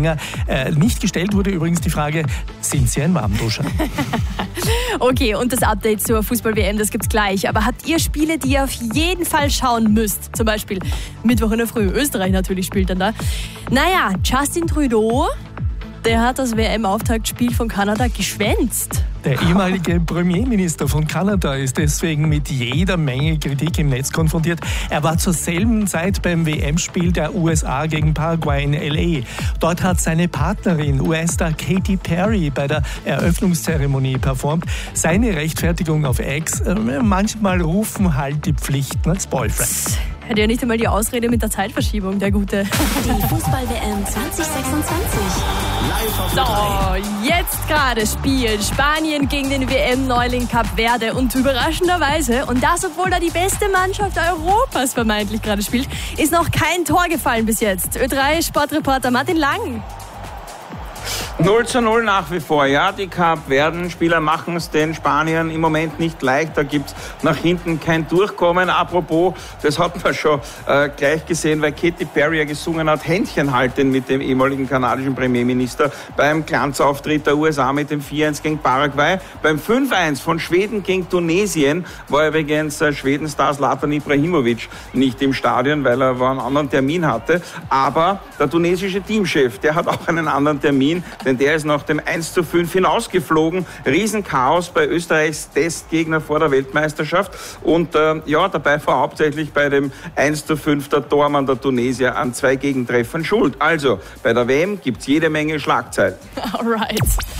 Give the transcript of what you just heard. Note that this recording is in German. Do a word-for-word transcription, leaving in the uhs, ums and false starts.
länger. Äh, nicht gestellt wurde übrigens die Frage, sind Sie ein Warmduscher? Okay, und das Update zur Fußball-W M, das gibt's gleich. Aber habt ihr Spiele, die ihr auf jeden Fall schauen müsst? Zum Beispiel Mittwoch in der Früh. Österreich natürlich spielt dann da. Naja, Justin Trudeau, der hat das W M-Auftaktspiel von Kanada geschwänzt. Der ehemalige Premierminister von Kanada ist deswegen mit jeder Menge Kritik im Netz konfrontiert. Er war zur selben Zeit beim W M-Spiel der U S A gegen Paraguay in L A. Dort hat seine Partnerin, U S-Star Katy Perry, bei der Eröffnungszeremonie performt. Seine Rechtfertigung auf X, äh, manchmal rufen halt die Pflichten als Boyfriend. Hat ja nicht einmal die Ausrede mit der Zeitverschiebung, der Gute. Die Fußball-W M zwanzig sechsundzwanzig. Live auf So, jetzt gerade spielt Spanien gegen den W M-Neuling Kap Verde und überraschenderweise, und das obwohl da die beste Mannschaft Europas vermeintlich gerade spielt, ist noch kein Tor gefallen bis jetzt. Ö drei Sportreporter Martin Lang. null zu null nach wie vor. Ja, die Kap-Verden-Spieler machen es den Spaniern im Moment nicht leicht. Da gibt es nach hinten kein Durchkommen. Apropos, das hat man schon äh, gleich gesehen, weil Katy Perry ja gesungen hat, Händchen halten mit dem ehemaligen kanadischen Premierminister beim Glanzauftritt der U S A mit dem vier eins gegen Paraguay. Beim fünf eins von Schweden gegen Tunesien war übrigens äh, Schwedenstar Zlatan Ibrahimovic nicht im Stadion, weil er einen anderen Termin hatte. Aber der tunesische Teamchef, der hat auch einen anderen Termin, denn der ist nach dem eins zu fünf hinausgeflogen. Riesenchaos bei Österreichs Testgegner vor der Weltmeisterschaft. Und äh, ja, dabei war hauptsächlich bei dem eins zu fünf der Tormann der Tunesier an zwei Gegentreffern schuld. Also, bei der W M gibt es jede Menge Schlagzeilen. Alright.